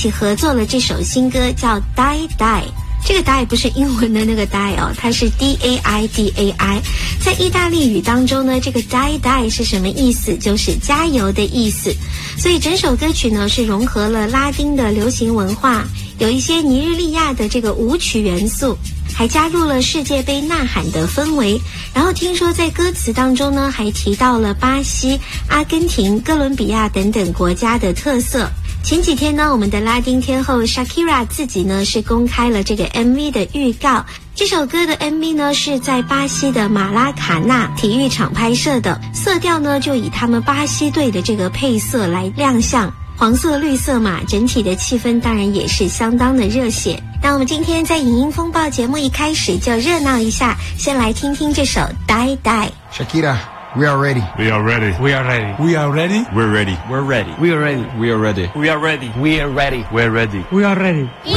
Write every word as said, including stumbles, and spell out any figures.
起合作了这首新歌，叫 Die Die。这个 die 不是英文的那个 die 哦，它是 D A I D A I。在意大利语当中呢，这个 die die 是什么意思？就是加油的意思。所以整首歌曲呢是融合了拉丁的流行文化，有一些尼日利亚的这个舞曲元素，还加入了世界杯呐喊的氛围。然后听说在歌词当中呢，还提到了巴西、阿根廷、哥伦比亚等等国家的特色。前几天呢，我们的拉丁天后 Shakira 自己呢是公开了这个 M V 的预告。这首歌的 M V 呢是在巴西的马拉卡纳体育场拍摄的，色调呢就以他们巴西队的这个配色来亮相，黄色绿色嘛，整体的气氛当然也是相当的热血。那我们今天在影音风暴节目一开始就热闹一下，先来听听这首 Die Die。 Shakira，We are ready. We are ready. We are ready. We are ready. We're ready. We're ready. We are ready. We are ready. We are ready. We are ready. We're ready. We're ready. We are ready.